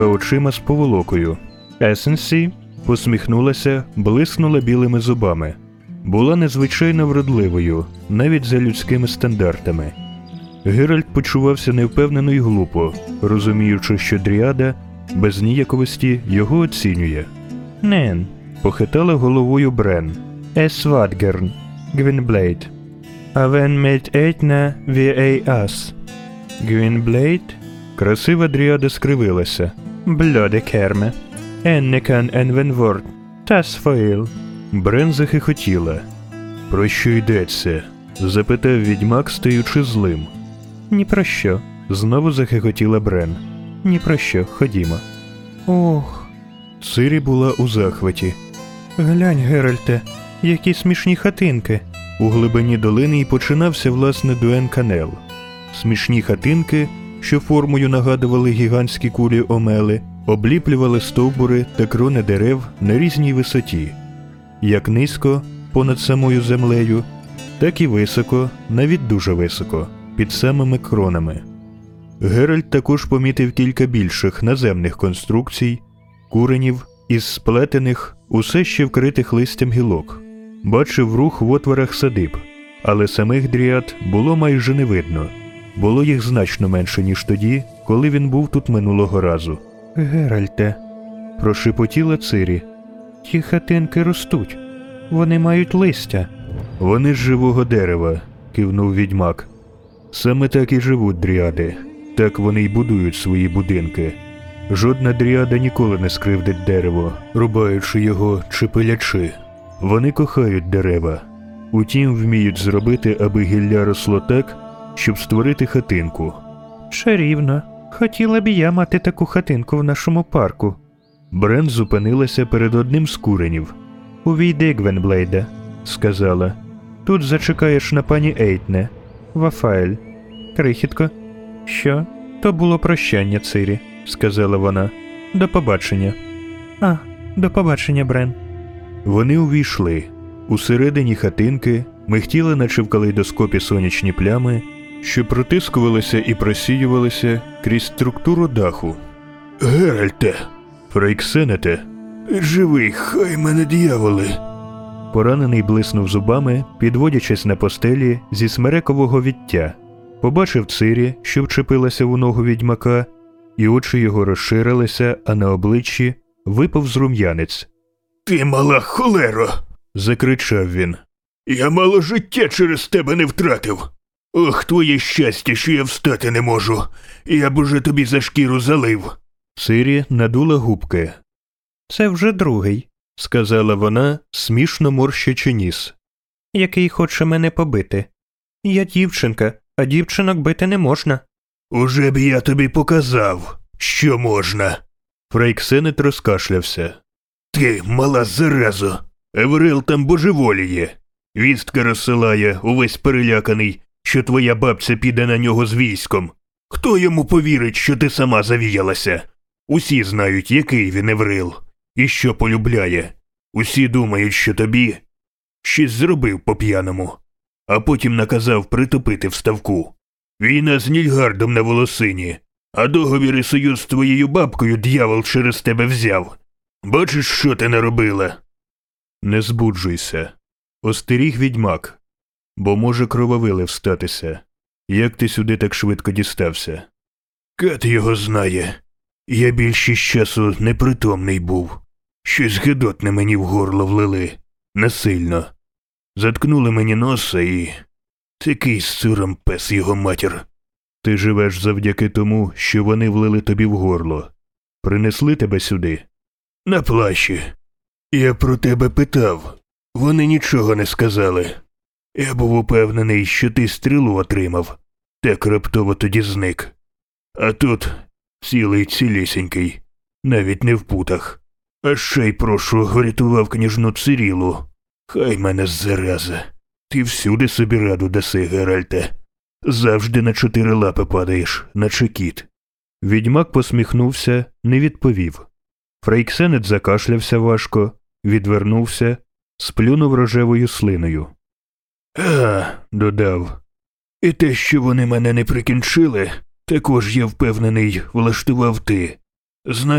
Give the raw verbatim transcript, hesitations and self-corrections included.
а очима з поволокою. Есенсі посміхнулася, блиснула білими зубами. Була незвичайно вродливою, навіть за людськими стандартами. Геральт почувався невпевнено й глупо, розуміючи, що Дріада без ніяковості його оцінює. «Нен», – похитала головою Брен. «Ес вадгерн, Гвінблейд. Авен мейт ейтна ві ей ас». «Гвінблейд?» Красива Дріада скривилася. «Блоде керме. Еннекан енвенворд. Тас фоїл». Брен захихотіла. «Про що йдеться?» – запитав відьмак, стаючи злим. «Ні про що», – знову захихотіла Брен. «Ні про що, ходімо». «Ох». Цирі була у захваті. «Глянь, Геральте, які смішні хатинки». У глибині долини й починався, власне, Дуен-канел. Смішні хатинки, що формою нагадували гігантські кулі омели, обліплювали стовбури та крони дерев на різній висоті. Як низько, понад самою землею, так і високо, навіть дуже високо, під самими кронами. Геральт також помітив кілька більших наземних конструкцій, куренів із сплетених, усе ще вкритих листям гілок. Бачив рух в отворах садиб, але самих дріад було майже не видно. Було їх значно менше, ніж тоді, коли він був тут минулого разу. «Геральте», – прошепотіла Цирі, – «ті хатинки ростуть. Вони мають листя». «Вони з живого дерева», – кивнув відьмак. «Саме так і живуть дріади. Так вони й будують свої будинки. Жодна дріада ніколи не скривдить дерево, рубаючи його чи пилячи. Вони кохають дерева. Утім, вміють зробити, аби гілля росло так, щоб створити хатинку». «Чарівно. Хотіла б і я мати таку хатинку в нашому парку». Брен зупинилася перед одним з куренів. «Увійди, Гвенблейде», – сказала. «Тут зачекаєш на пані Ейтне. Вафаель. Крихітко». «Що? То було прощання, Цирі», – сказала вона. «До побачення». «А, до побачення, Брен». Вони увійшли. Усередині хатинки михтіли, наче в калейдоскопі, сонячні плями, що протискувалися і просіювалися крізь структуру даху. «Геральте! Фрейксенете! Живий, хай мене д'яволи!» Поранений блиснув зубами, підводячись на постелі зі смерекового віття. Побачив Цирі, що вчепилася у ногу відьмака, і очі його розширилися, а на обличчі виповз рум'янець. «Ти мала холеро!» – закричав він. «Я мало життя через тебе не втратив! Ох, твоє щастя, що я встати не можу! Я б уже тобі за шкіру залив!» Цирі надула губки. «Це вже другий», – сказала вона, смішно морщачи ніс. «Який хоче мене побити. Я дівчинка, а дівчинок бити не можна». «Уже б я тобі показав, що можна!» Фрейксенет розкашлявся. «Ти, мала заразо! Еврил там божеволіє! Вістка розсилає, увесь переляканий, що твоя бабця піде на нього з військом. Хто йому повірить, що ти сама завіялася? Усі знають, який він Еврил, і що полюбляє. Усі думають, що тобі щось зробив по-п'яному, а потім наказав притопити в ставку. Війна з Нільгардом на волосині, а договір і союз з твоєю бабкою д'явол через тебе взяв. Бачиш, що ти наробила?» «Не збуджуйся», – остеріг відьмак, бо може крововилив статися. Як ти сюди так швидко дістався?» «Кат його знає. Я більшість часу непритомний був. Щось гидотне мені в горло влили. Насильно. Заткнули мені носа і... Такий сиром пес його матір». «Ти живеш завдяки тому, що вони влили тобі в горло. Принесли тебе сюди?» «На плащі. Я про тебе питав. Вони нічого не сказали. Я був упевнений, що ти стрілу отримав. Так раптово тоді зник. А тут цілий цілісінький, навіть не в путах. А ще й прошу, врятував княжну Цирілу. Хай мене зараза. Ти всюди собі раду даси, Геральте. Завжди на чотири лапи падаєш, наче кіт». Відьмак посміхнувся, не відповів. Фрейксенет закашлявся важко, відвернувся, сплюнув рожевою слиною. «А», – додав, – «і те, що вони мене не прикінчили, також, я впевнений, влаштував ти. Знаю.